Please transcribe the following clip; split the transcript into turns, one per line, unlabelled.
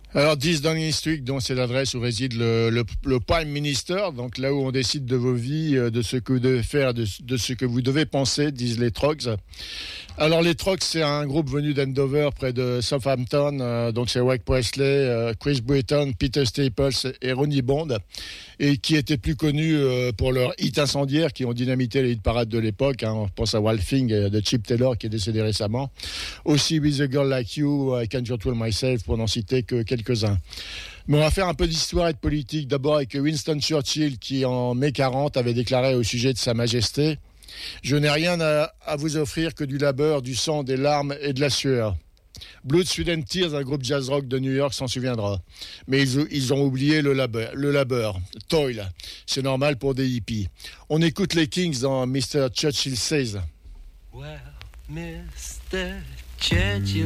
Alors 10 Downing Street, donc c'est l'adresse où réside le Prime Minister, donc là où on décide de vos vies, de ce que vous devez faire, de ce que vous devez penser, disent les Trogs. Alors les Trogs, c'est un groupe venu d'Andover, près de Southampton, donc c'est Wyke Presley, Chris Britton, Peter Staples et Ronnie Bond, et qui étaient plus connus pour leurs hits incendiaires qui ont dynamité les hit parades de l'époque. On pense à Walfing de Chip Taylor qui est décédé récemment. Aussi With a Girl Like You, I Can't Control Myself, pour n'en citer que quelques-uns. Mais on va faire un peu d'histoire et de politique. D'abord avec Winston Churchill qui, en mai 40, avait déclaré au sujet de Sa Majesté: « Je n'ai rien à vous offrir que du labeur, du sang, des larmes et de la sueur. » Blood, Sweat and Tears, un groupe jazz rock de New York, s'en souviendra. Mais ils ont oublié le labeur. Toil, c'est normal pour des hippies. On écoute les Kings dans Mr. Churchill Says.
Well, Mr. Churchill